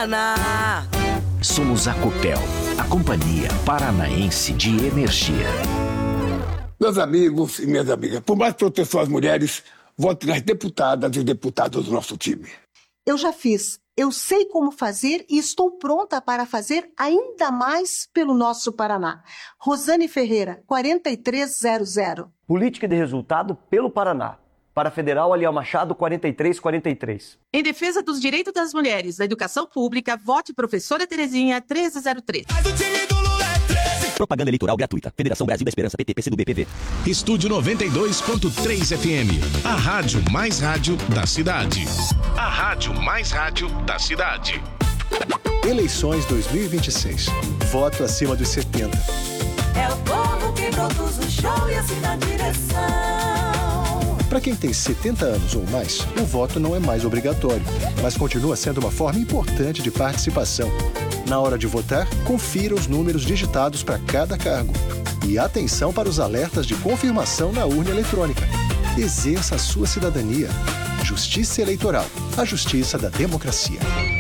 Paraná. Somos a Copel, a Companhia Paranaense de Energia. Meus amigos e minhas amigas, por mais proteção às mulheres, vote nas deputadas e deputados do nosso time. Eu já fiz, eu sei como fazer e estou pronta para fazer ainda mais pelo nosso Paraná. Rosane Ferreira, 4300. Política de resultado pelo Paraná. Para a Federal, Aliel Machado, 4343. Em defesa dos direitos das mulheres da educação pública, vote Professora Terezinha, 1303. Mas o time do Lula é 13. Propaganda eleitoral gratuita. Federação Brasil da Esperança, PT, PCdoB, PV. Estúdio 92.3 FM. A rádio mais rádio da cidade. A rádio mais rádio da cidade. Eleições 2026. Voto acima dos 70. É o povo que produz o show e assina a direção. Para quem tem 70 anos ou mais, o voto não é mais obrigatório, mas continua sendo uma forma importante de participação. Na hora de votar, confira os números digitados para cada cargo. E atenção para os alertas de confirmação na urna eletrônica. Exerça a sua cidadania. Justiça Eleitoral, a justiça da democracia.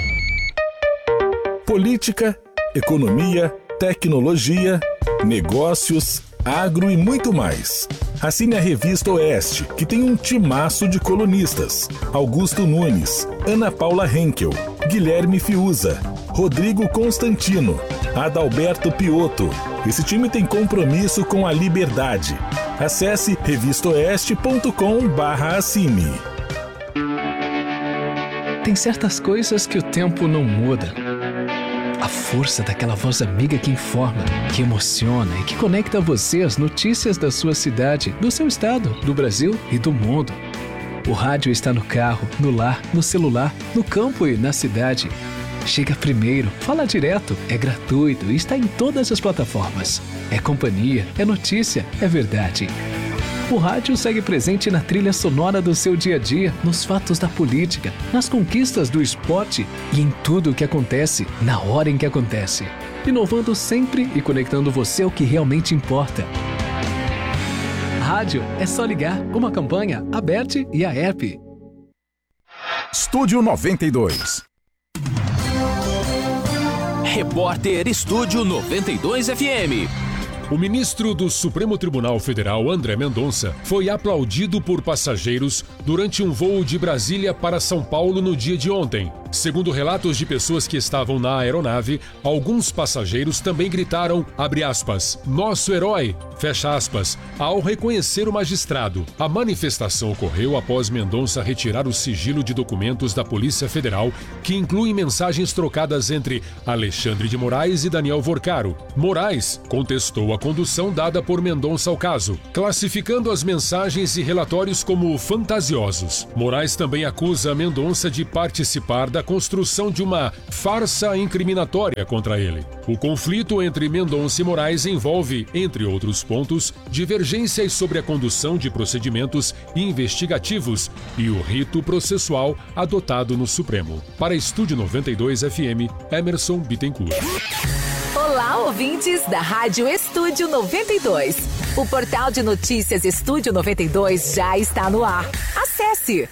Política, economia, tecnologia, negócios, agro e muito mais. Assine a Revista Oeste, que tem um timaço de colunistas. Augusto Nunes, Ana Paula Henkel, Guilherme Fiuza, Rodrigo Constantino, Adalberto Piotto. Esse time tem compromisso com a liberdade. Acesse revistaoeste.com/assine. Tem certas coisas que o tempo não muda. A força daquela voz amiga que informa, que emociona e que conecta você às notícias da sua cidade, do seu estado, do Brasil e do mundo. O rádio está no carro, no lar, no celular, no campo e na cidade. Chega primeiro, fala direto, é gratuito e está em todas as plataformas. É companhia, é notícia, é verdade. O rádio segue presente na trilha sonora do seu dia a dia, nos fatos da política, nas conquistas do esporte e em tudo o que acontece, na hora em que acontece. Inovando sempre e conectando você ao que realmente importa. Rádio é só ligar, uma campanha, a BERT e a ERP. Estúdio 92. Repórter Estúdio 92 FM. O ministro do Supremo Tribunal Federal, André Mendonça, foi aplaudido por passageiros durante um voo de Brasília para São Paulo no dia de ontem. Segundo relatos de pessoas que estavam na aeronave, alguns passageiros também gritaram, abre aspas, nosso herói, fecha aspas, ao reconhecer o magistrado. A manifestação ocorreu após Mendonça retirar o sigilo de documentos da Polícia Federal, que inclui mensagens trocadas entre Alexandre de Moraes e Daniel Vorcaro. Moraes contestou a condução dada por Mendonça ao caso, classificando as mensagens e relatórios como fantasiosos. Moraes também acusa Mendonça de participar da construção de uma farsa incriminatória contra ele. O conflito entre Mendonça e Moraes envolve, entre outros pontos, divergências sobre a condução de procedimentos investigativos e o rito processual adotado no Supremo. Para Estúdio 92 FM, Emerson Bittencourt. Olá, ouvintes da Rádio Estúdio 92. O portal de notícias Estúdio 92 já está no ar. Acesse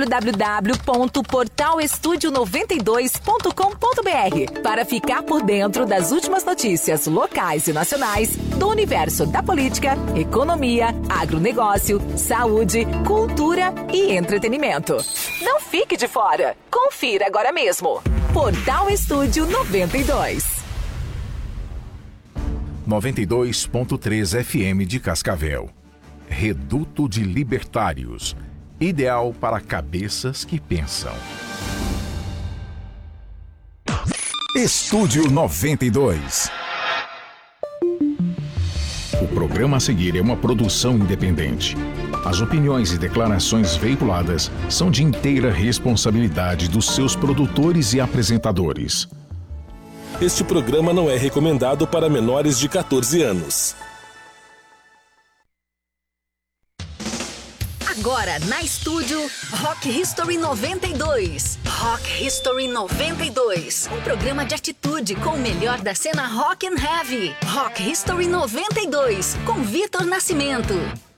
www.portalestudio92.com.br para ficar por dentro das últimas notícias locais e nacionais do universo da política, economia, agronegócio, saúde, cultura e entretenimento. Não fique de fora. Confira agora mesmo. Portal Estúdio 92. 92.3 FM de Cascavel. Reduto de Libertários. Ideal para cabeças que pensam. Estúdio 92. O programa a seguir é uma produção independente. As opiniões e declarações veiculadas são de inteira responsabilidade dos seus produtores e apresentadores. Este programa não é recomendado para menores de 14 anos. Agora na Estúdio Rock History 92. Rock History 92. Um programa de atitude com o melhor da cena rock and heavy. Rock History 92 com Vitor Nascimento.